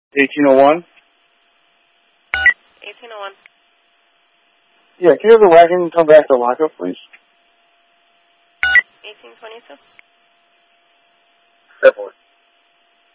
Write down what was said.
1801? 1801. Yeah, can you have the wagon come back to lockup, please? 1822. Definitely.